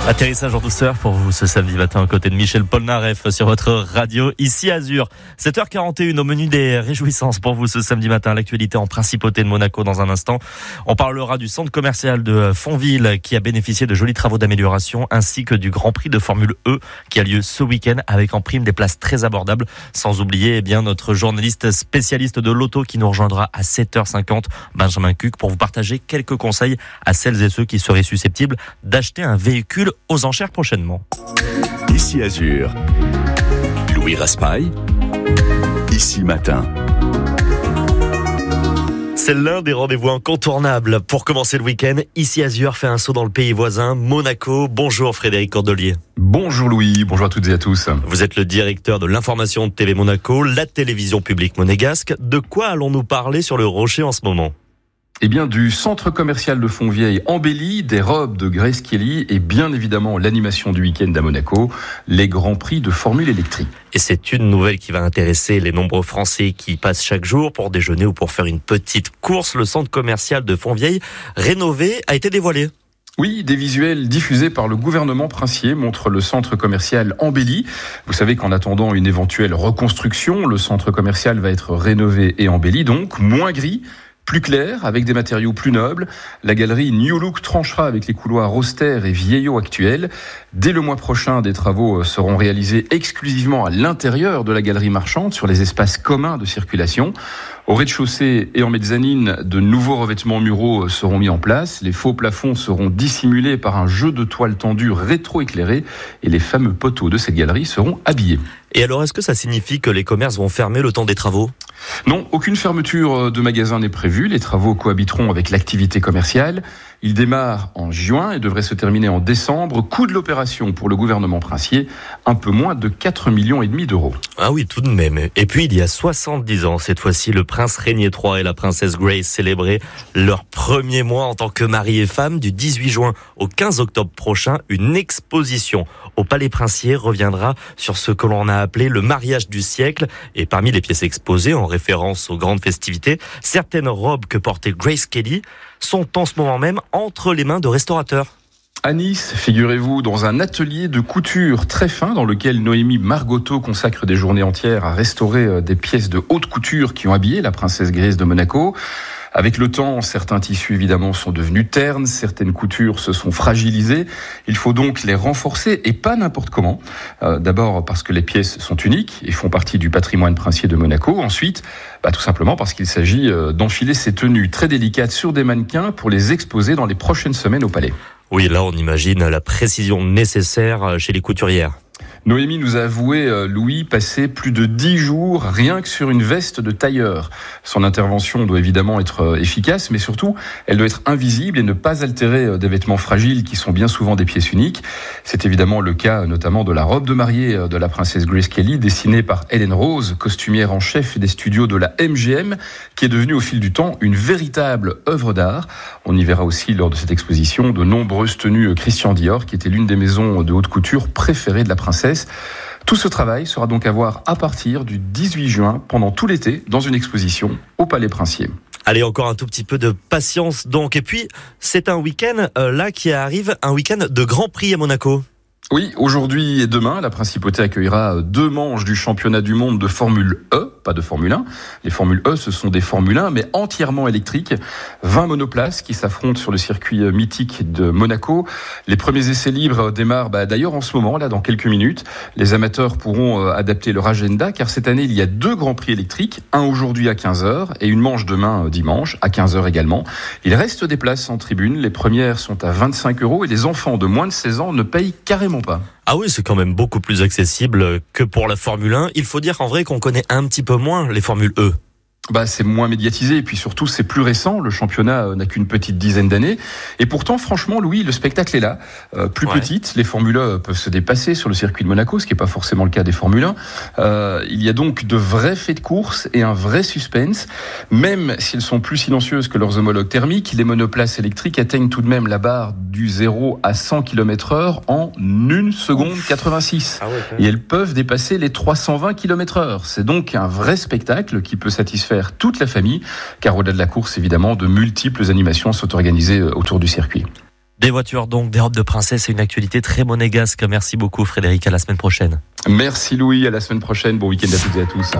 Atterrissage en douceur pour vous ce samedi matin aux côtés de Michel Polnareff sur votre radio ici Azur. 7h41 au menu des réjouissances pour vous ce samedi matin. L'actualité en principauté de Monaco dans un instant. On parlera du centre commercial de Fontville qui a bénéficié de jolis travaux d'amélioration ainsi que du Grand Prix de Formule E qui a lieu ce week-end avec en prime des places très abordables. Sans oublier notre journaliste spécialiste de l'auto qui nous rejoindra à 7h50, Benjamin Cuc, pour vous partager quelques conseils à celles et ceux qui seraient susceptibles d'acheter un véhicule aux enchères prochainement. Ici Azur, Louis Raspail, ici Matin. C'est l'un des rendez-vous incontournables pour commencer le week-end. Ici Azur fait un saut dans le pays voisin, Monaco. Bonjour Frédéric Cordelier. Bonjour Louis, bonjour à toutes et à tous. Vous êtes le directeur de l'information de TV Monaco, la télévision publique monégasque. De quoi allons-nous parler sur le Rocher en ce moment ? Eh bien, du centre commercial de Fontvieille embelli, des robes de Grace Kelly et bien évidemment l'animation du week-end à Monaco, les grands prix de Formule électrique. Et c'est une nouvelle qui va intéresser les nombreux Français qui passent chaque jour pour déjeuner ou pour faire une petite course. Le centre commercial de Fontvieille, rénové, a été dévoilé. Oui, des visuels diffusés par le gouvernement princier montrent le centre commercial embelli. Vous savez qu'en attendant une éventuelle reconstruction, le centre commercial va être rénové et embelli, donc moins gris, plus clair, avec des matériaux plus nobles. La galerie New Look tranchera avec les couloirs austères et vieillots actuels. Dès le mois prochain, des travaux seront réalisés exclusivement à l'intérieur de la galerie marchande, sur les espaces communs de circulation. Au rez-de-chaussée et en mezzanine, de nouveaux revêtements muraux seront mis en place. Les faux plafonds seront dissimulés par un jeu de toiles tendues rétro-éclairées et les fameux poteaux de cette galerie seront habillés. Et alors, est-ce que ça signifie que les commerces vont fermer le temps des travaux ? Non, aucune fermeture de magasin n'est prévue. Les travaux cohabiteront avec l'activité commerciale. Ils démarrent en juin et devraient se terminer en décembre. Coût de l'opération pour le gouvernement princier, un peu moins de 4,5 millions d'euros. Ah oui, tout de même. Et puis, il y a 70 ans, cette fois-ci, le prince Régnier III et la princesse Grace célébraient leur premier mois en tant que mari et femme. Du 18 juin au 15 octobre prochain, une exposition au Palais Princier reviendra sur ce que l'on a appelé le mariage du siècle. Et parmi les pièces exposées, en référence aux grandes festivités, certaines robes que portait Grace Kelly sont en ce moment même entre les mains de restaurateurs. À Nice, figurez-vous, dans un atelier de couture très fin dans lequel Noémie Margotto consacre des journées entières à restaurer des pièces de haute couture qui ont habillé la princesse Grace de Monaco. Avec le temps, certains tissus évidemment sont devenus ternes, certaines coutures se sont fragilisées. Il faut donc les renforcer et pas n'importe comment. D'abord parce que les pièces sont uniques et font partie du patrimoine princier de Monaco. Ensuite, tout simplement parce qu'il s'agit d'enfiler ces tenues très délicates sur des mannequins pour les exposer dans les prochaines semaines au palais. Oui, là on imagine la précision nécessaire chez les couturières. Noémie nous a avoué, Louis, passer plus de 10 jours rien que sur une veste de tailleur. Son intervention doit évidemment être efficace, mais surtout, elle doit être invisible et ne pas altérer des vêtements fragiles qui sont bien souvent des pièces uniques. C'est évidemment le cas notamment de la robe de mariée de la princesse Grace Kelly, dessinée par Hélène Rose, costumière en chef des studios de la MGM, qui est devenue au fil du temps une véritable œuvre d'art. On y verra aussi lors de cette exposition de nombreuses tenues Christian Dior, qui était l'une des maisons de haute couture préférées de la princesse. Tout ce travail sera donc à voir à partir du 18 juin, pendant tout l'été, dans une exposition au Palais Princier. Allez, encore un tout petit peu de patience donc. Et puis, c'est un week-end là qui arrive, un week-end de Grand Prix à Monaco. Oui, aujourd'hui et demain, la Principauté accueillera 2 manches du championnat du monde de Formule E, pas de Formule 1. Les Formules E, ce sont des Formule 1, mais entièrement électriques. 20 monoplaces qui s'affrontent sur le circuit mythique de Monaco. Les premiers essais libres démarrent d'ailleurs en ce moment, là, dans quelques minutes. Les amateurs pourront adapter leur agenda, car cette année, il y a 2 Grands Prix électriques, un aujourd'hui à 15h et une manche demain dimanche à 15h également. Il reste des places en tribune. Les premières sont à 25 € et les enfants de moins de 16 ans ne payent carrément pas. Ah oui, c'est quand même beaucoup plus accessible que pour la Formule 1. Il faut dire en vrai qu'on connaît un petit peu moins les Formules E. C'est moins médiatisé et puis surtout c'est plus récent. Le championnat n'a qu'une petite dizaine d'années et pourtant franchement Louis, le spectacle est là. Petite, les Formule 1 peuvent se dépasser sur le circuit de Monaco, ce qui n'est pas forcément le cas des Formule 1. Il y a donc de vrais faits de course et un vrai suspense. Même si elles sont plus silencieuses que leurs homologues thermiques, les monoplaces électriques atteignent tout de même la barre du 0 à 100 km/h en 1 seconde 86. Et elles peuvent dépasser les 320 km/h. C'est donc un vrai spectacle qui peut satisfaire toute la famille, car au-delà de la course, évidemment, de multiples animations sont organisées autour du circuit. Des voitures donc, des robes de princesse et une actualité très monégasque. Merci beaucoup Frédéric, à la semaine prochaine. Merci Louis, à la semaine prochaine. Bon week-end à toutes et à tous.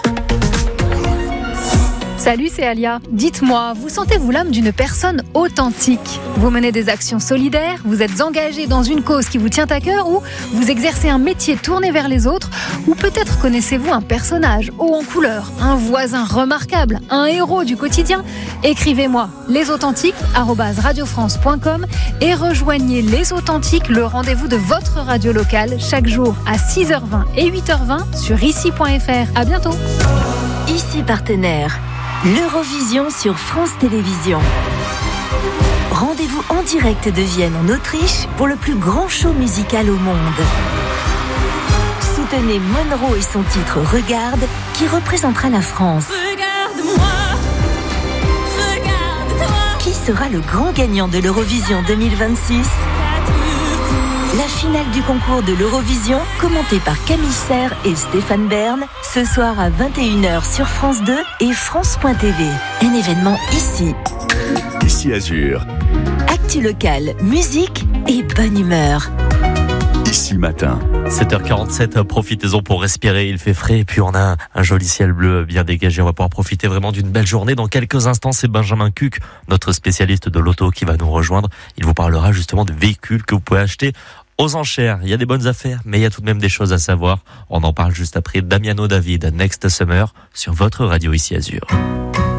Salut, c'est Alia. Dites-moi, vous sentez-vous l'âme d'une personne authentique ? Vous menez des actions solidaires, vous êtes engagé dans une cause qui vous tient à cœur ou vous exercez un métier tourné vers les autres ou peut-être connaissez-vous un personnage haut en couleur, un voisin remarquable, un héros du quotidien ? Écrivez-moi lesauthentiques@radiofrance.com et rejoignez Les Authentiques, le rendez-vous de votre radio locale chaque jour à 6h20 et 8h20 sur ici.fr. À bientôt. Ici partenaire. L'Eurovision sur France Télévisions. Rendez-vous en direct de Vienne en Autriche pour le plus grand show musical au monde. Soutenez Monroe et son titre Regarde qui représentera la France. Regarde-moi, regarde-toi. Qui sera le grand gagnant de l'Eurovision 2026 ? La finale du concours de l'Eurovision, commentée par Camille Serre et Stéphane Bern, ce soir à 21h sur France 2 et France.tv. Un événement ici. Ici Azur. Actu local, musique et bonne humeur. Ici Matin. 7h47, profitez-en pour respirer, il fait frais et puis on a un joli ciel bleu bien dégagé. On va pouvoir profiter vraiment d'une belle journée. Dans quelques instants, c'est Benjamin Cuc, notre spécialiste de l'auto, qui va nous rejoindre. Il vous parlera justement de véhicules que vous pouvez acheter aux enchères. Il y a des bonnes affaires, mais il y a tout de même des choses à savoir. On en parle juste après Damiano David, Next Summer, sur votre radio Ici Azur.